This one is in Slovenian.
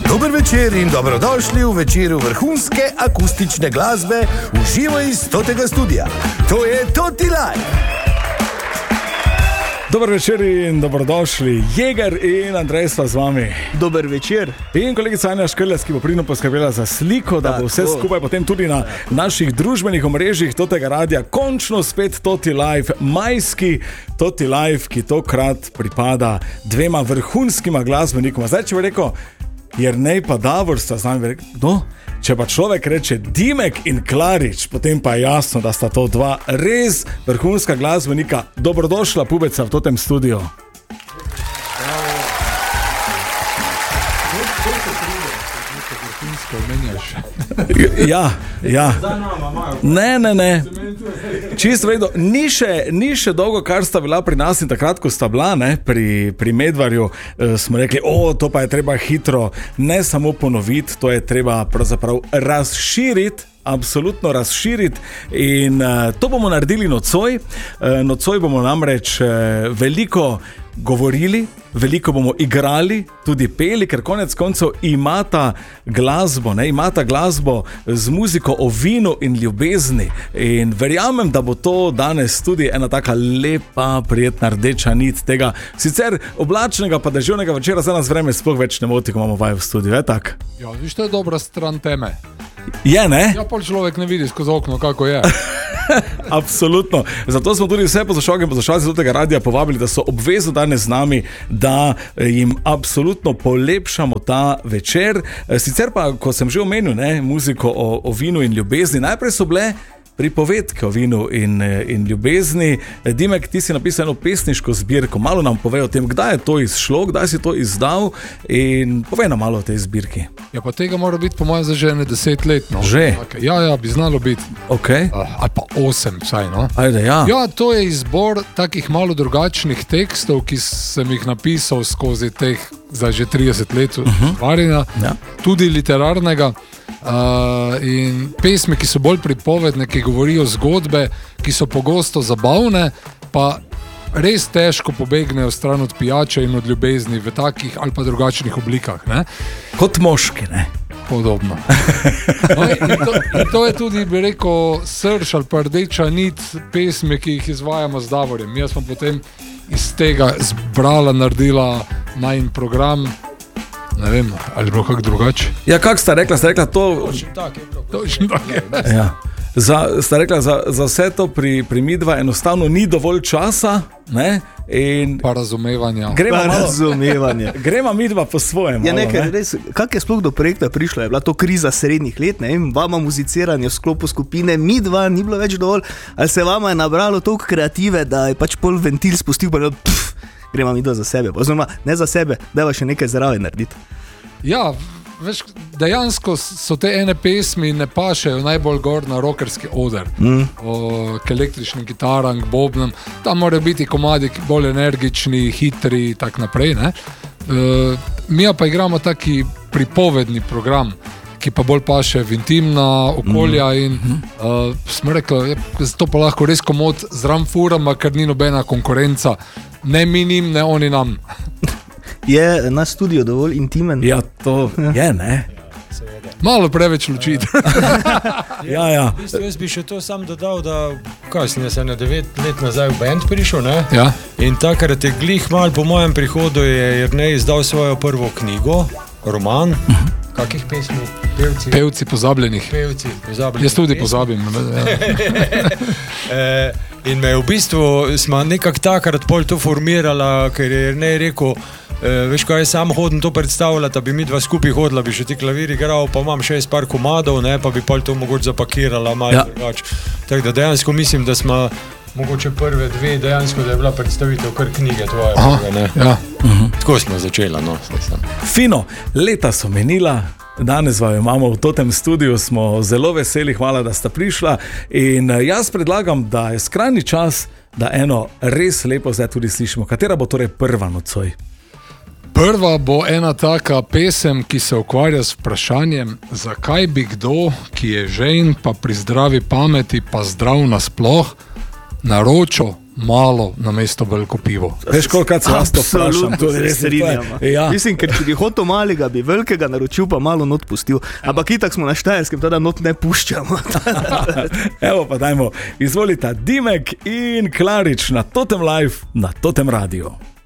Dober večer in dobrodošli v večeru vrhunske akustične glasbe v živo iz Totega studia. To je Toti Live. Dober večer in dobrodošli. Jeger in Andrej sva z vami. Dober večer. In kolegica Anja Škrlec, ki bo pridno poskrbela za sliko, da bo vse skupaj potem tudi na naših družbenih omrežjih Totega radia končno spet Toti Live, majski Toti Live, ki tokrat pripada dvema vrhunskima glasbenikoma. Zdaj, če bi rekel Jernej pa Davor, sta z nami rekel, no? Če pa človek reče Dimek in Klarič, potem pa je jasno, da sta to dva res vrhunska glasbenika. Dobrodošla, pubeca, v Totem studiu. Ja. Ne. Čisto vedo, ni še dolgo, kar sta bila pri nas in takrat, ko sta bila pri Medvarju, smo rekli, to pa je treba hitro, ne samo ponoviti, to je treba pravzaprav razširiti, absolutno razširiti in to bomo naredili nocoj. Nocoj bomo namreč veliko govorili, veliko bomo igrali, tudi peli, ker konec koncev imata glasbo z muziko o vinu in ljubezni in verjamem, da bo to danes tudi ena taka lepa, prijetna rdeča nit tega sicer oblačnega pa deževnega večera. Za nas vreme sploh več ne moti, ko imamo vaju v studiu, je tak? Ja, viš, to je dobra stran teme. Je, ne? Ja, pol človek ne vidi skozi okno, kako je. Absolutno. Zato smo tudi vse poslušalke in poslušalci Totega radia povabili, da so obvezno danes z nami, da jim absolutno polepšamo ta večer. Sicer pa, ko sem že omenil muziko o vinu in ljubezni, najprej so bile pripovedke o vinu in ljubezni. Dimek, ti si napisal eno pesniško zbirko. Malo nam povej o tem, kdaj je to izšlo, kdaj si to izdal in povej nam malo o tej zbirki. Ja, pa tega mora biti po mojem za že 10 let. No. Že? Okay. Ja, bi znalo biti. Okay. Ali pa 8 vsaj, no. Ajde, ja. Ja, to je izbor takih malo drugačnih tekstov, ki sem jih napisal skozi teh za že 30 let ustvarjanja, tudi literarnega. In pesmi, ki so bolj pripovedne, ki govorijo zgodbe, ki so pogosto zabavne, pa res težko pobegnejo stran od pijače in od ljubezni v takih ali pa drugačnih oblikah. Ne? Kot moški, ne? Podobno. No, in to je tudi, bi rekel, srž ali pa rdeča nit pesmi, ki jih izvajamo z Davorjem. Jaz sem potem iz tega zbrala, naredila najin program. Ne vem, ali bilo kako drugače. Ja, kak sta rekla to? Točno tak je. Ja. Sta rekla, za vse to pri midva enostavno ni dovolj časa, ne? In pa razumevanja. Gremo midva po svojem. Ja, res, kak je sploh do projekta prišla? Je bila to kriza srednjih let, ne? Vama muziciranje v sklopu skupine midva ni bilo več dovolj, ali se vama je nabralo toliko kreative, da je pač pol ventil spustil, pa gremo midva za sebe, oziroma ne za sebe, dajva še nekaj zraven narediti. Ja, veš, dejansko so te ene pesmi ne pašejo najbolj gor na rockerski oder, k električnim gitaram, k bobnom, tam morajo biti komadi bolj energični, hitri, tak naprej, ne. Mi pa igramo taki pripovedni program, ki pa bolj paše v intimna okolja in smo rekli, zato pa lahko res komod zram furama, ker ni nobena konkurenca, ne mi njim, ne oni nam. Je naš studio dovolj intimen? Ja, to je, ne? Malo preveč lučiti. Ja. Jaz bi še to sam dodal, da sem 9 let nazaj v band prišel, ne? Ja. In takrat je glih mal po mojem prihodu je Jernej izdal svojo prvo knjigo, roman. Kakih pesmi? Pevci pozabljenih. Jaz tudi pozabim. In me v bistvu smo nekako takrat pol to formirala, ker je Jernej rekel, veš kaj, jaz sam hodim to predstavljati, da bi mi dva skupaj hodila, bi še ti klavir igral, pa imam 6 par komadov, ne, pa bi pol to mogoče zapakirala malo drugače. Tako da dejansko mislim, da smo mogoče prve 2 dejansko, da je bila predstavitev kar knjige tvoje. Ne. Ja. Tako smo začela, no. Fino, leta so menila. Danes vaju imamo v Totem studiu, smo zelo veseli, hvala, da sta prišla in jaz predlagam, da je skrajni čas, da eno res lepo zdaj tudi slišimo. Katera bo torej prva nocoj? Prva bo ena taka pesem, ki se ukvarja s vprašanjem, zakaj bi kdo, ki je žen pa pri zdravi pameti pa zdrav nasploh, naročil malo na mesto veliko pivo. Veš, kolikrat se vas to vprašam? Absolutno se strinjam. Ja. Mislim, ker če bi hotel malega, bi velikega naročil, pa malo not pustil. Ampak itak smo na Štajerskem, tada not ne puščamo. Evo pa dajmo, izvolita Dimek in Klarič na Totem Live, na Totem Radio.